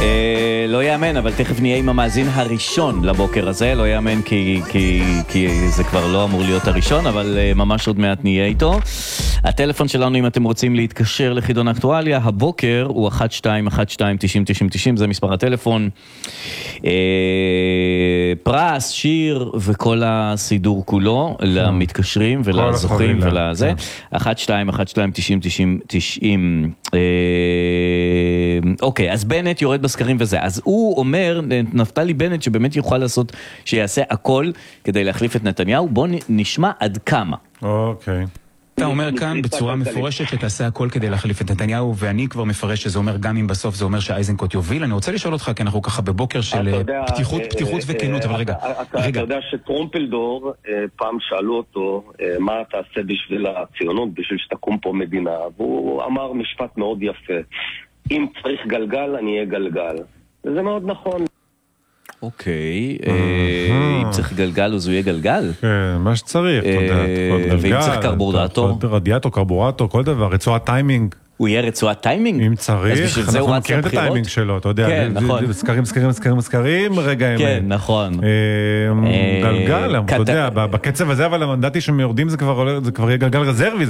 לא יאמן, אבל תכף נהיה עם המאזין הראשון לבוקר הזה, לא יאמן כי זה כבר לא אמור להיות הראשון, אבל ממש עוד מעט נהיה איתו. הטלפון שלנו, אם אתם רוצים להתקשר לחידון האקטואליה, הבוקר הוא 1212-90-90-90, זה מספר הטלפון. פרס, שיר וכל הסידור כולו למתקשרים ולזוכים ולזה. 1212-90-90. אוקיי, אז בנט יורד בסקרים וזה. אז הוא אומר, נפתלי בנט, שבאמת יוכל לעשות, שיעשה הכל כדי להחליף את נתניהו. בוא נשמע עד כמה. אוקיי. אתה אומר כאן בצורה מפורשת שתעשה הכל כדי להחליף את נתניהו, ואני כבר מפרש שזה אומר גם אם בסוף זה אומר שאייזנקוט יוביל. אני רוצה לשאול אותך, כי אנחנו ככה בבוקר של פתיחות וכנות, אבל רגע. אתה יודע שטרומפלדור, פעם שאלו אותו, מה תעשה בשביל הציונות, בשביל שתקום פה מדינה, והוא אמר משפט מאוד יפה, אם צריך גלגל, אני אהיה גלגל. וזה מאוד נכון. אוקיי, אם צריך גלגל, אז הוא יהיה גלגל? כן, מה שצריך, אתה יודע, ואם צריך קרבורטור? רדיאטור, קרבורטור, כל דבר, רצועת טיימינג. הוא יהיה רצועת טיימינג? אם צריך, אנחנו מכירים את הטיימינג שלו, אתה יודע, סקרים, רגע האמת. כן, נכון. גלגל, אתה יודע, בקצב הזה, אבל המנדטי שהם יורדים זה כבר יהיה גלגל רזרבי,